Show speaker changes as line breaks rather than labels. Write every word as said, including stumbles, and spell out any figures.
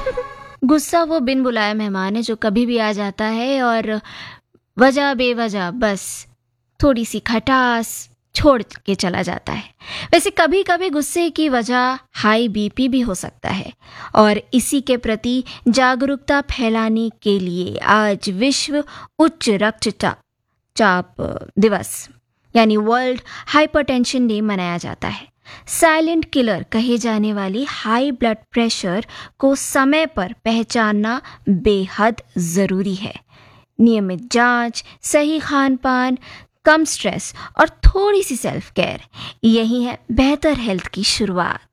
गुस्सा वो बिन बुलाए मेहमान है जो कभी भी आ जाता है और वजह बेवजह बस थोड़ी सी खटास छोड़ के चला जाता है। वैसे कभी कभी गुस्से की वजह हाई बीपी भी हो सकता है और इसी के प्रति जागरूकता फैलाने के लिए आज विश्व उच्च रक्तचाप चाप दिवस यानी वर्ल्ड हाइपरटेंशन डे मनाया जाता है। साइलेंट किलर कहे जाने वाली हाई ब्लड प्रेशर को समय पर पहचानना बेहद ज़रूरी है। नियमित जांच, सही खान पान, कम स्ट्रेस और थोड़ी सी सेल्फ केयर, यही है बेहतर हेल्थ की शुरुआत।